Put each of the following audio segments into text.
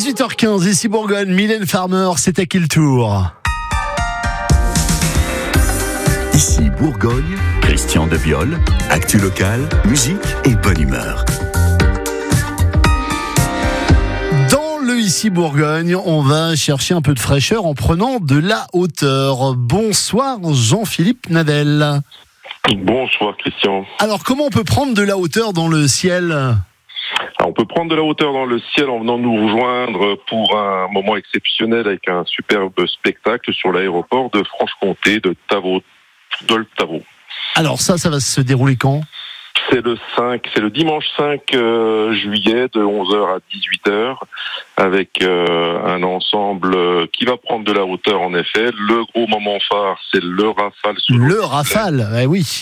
18h15, ici Bourgogne, Mylène Farmer, c'est à qui le tour? Ici Bourgogne, Christian Debiol, actu locale, musique et bonne humeur. Dans le Ici Bourgogne, on va chercher un peu de fraîcheur en prenant de la hauteur. Bonsoir Jean-Philippe Nadel. Bonsoir Christian. Alors comment on peut prendre de la hauteur dans le ciel ? Alors, on peut prendre de la hauteur dans le ciel en venant nous rejoindre pour un moment exceptionnel avec un superbe spectacle sur l'aéroport de Franche-Comté de Tavaux. Alors ça va se dérouler quand ? C'est le dimanche 5 juillet de 11h à 18h avec un ensemble qui va prendre de la hauteur en effet. Le gros moment phare, c'est le Rafale. Le Rafale, oui.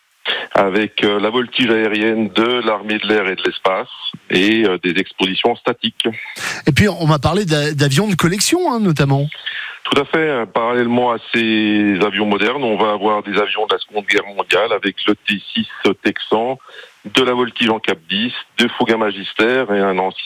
Avec la voltige aérienne de l'armée de l'air et de l'espace et des expositions statiques. Et puis on m'a parlé d'avions de collection notamment. Tout à fait. Parallèlement à ces avions modernes, on va avoir des avions de la Seconde Guerre mondiale avec le T6 Texan, de la voltige en Cap 10, de Fouga Magister et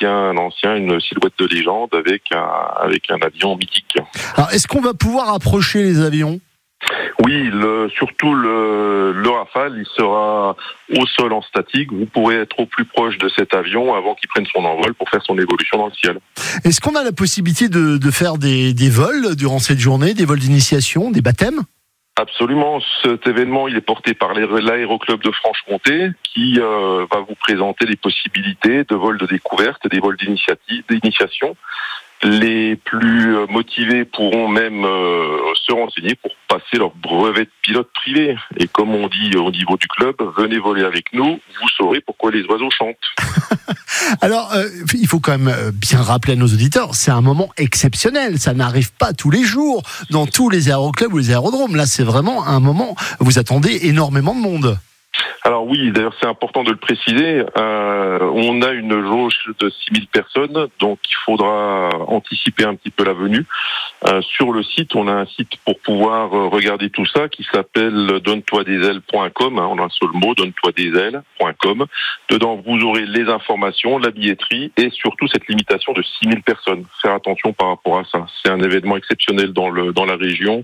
une silhouette de légende avec un avion mythique. Alors est-ce qu'on va pouvoir approcher les avions ? Oui, surtout le Rafale, il sera au sol en statique. Vous pourrez être au plus proche de cet avion avant qu'il prenne son envol pour faire son évolution dans le ciel. Est-ce qu'on a la possibilité de faire des vols durant cette journée, des vols d'initiation, des baptêmes ? Absolument. Cet événement, il est porté par l'aéroclub de Franche-Comté qui va vous présenter les possibilités de vols de découverte et des vols d'initiation. Les plus motivés pourront même se renseigner pour passer leur brevet de pilote privé. Et comme on dit au niveau du club, venez voler avec nous, vous saurez pourquoi les oiseaux chantent. Alors, il faut quand même bien rappeler à nos auditeurs, c'est un moment exceptionnel. Ça n'arrive pas tous les jours dans tous les aéroclubs ou les aérodromes. Là, c'est vraiment un moment où vous attendez énormément de monde. Alors oui, d'ailleurs c'est important de le préciser, on a une jauge de 6000 personnes, donc il faudra anticiper un petit peu la venue. Sur le site, on a un site pour pouvoir regarder tout ça qui s'appelle donne-toi-des-ailes.com, en un seul mot, donne-toi-des-ailes.com. Dedans, vous aurez les informations, la billetterie et surtout cette limitation de 6000 personnes. Faire attention par rapport à ça. C'est un événement exceptionnel dans la région,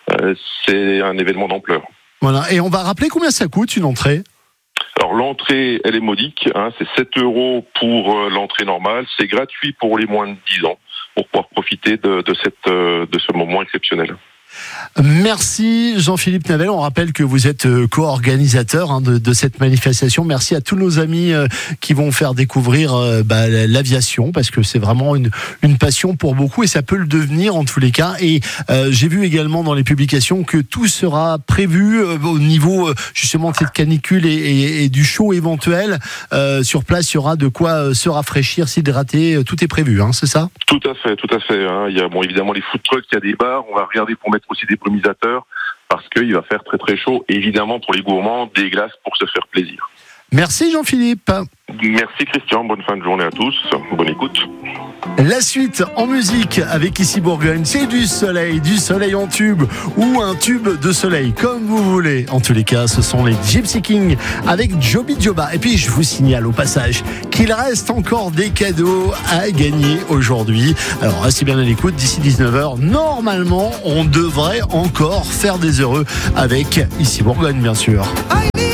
c'est un événement d'ampleur. Voilà, et on va rappeler combien ça coûte une entrée ? Alors l'entrée, elle est modique, c'est 7 € pour l'entrée normale, c'est gratuit pour les moins de 10 ans pour pouvoir profiter de ce moment exceptionnel. Merci Jean-Philippe Nadel. On rappelle que vous êtes co-organisateur de cette manifestation. Merci à tous nos amis qui vont faire découvrir l'aviation parce que c'est vraiment une passion pour beaucoup et ça peut le devenir en tous les cas. Et j'ai vu également dans les publications que tout sera prévu au niveau justement de cette canicule et du chaud éventuel. Sur place, il y aura de quoi se rafraîchir, s'hydrater. Tout est prévu, c'est ça ? Tout à fait. Il y a évidemment les food trucks, il y a des bars. On va regarder pour mettre aussi des brumisateurs parce qu'il va faire très très chaud. Et évidemment pour les gourmands, des glaces pour se faire plaisir. Merci Jean-Philippe. Merci Christian, bonne fin de journée à tous, bonne écoute. La suite en musique avec Ici Bourgogne, c'est du soleil en tube ou un tube de soleil, comme vous voulez. En tous les cas, ce sont les Gypsy Kings avec Joby Joba. Et puis je vous signale au passage qu'il reste encore des cadeaux à gagner aujourd'hui. Alors restez bien à l'écoute, d'ici 19h, normalement, on devrait encore faire des heureux avec Ici Bourgogne, bien sûr.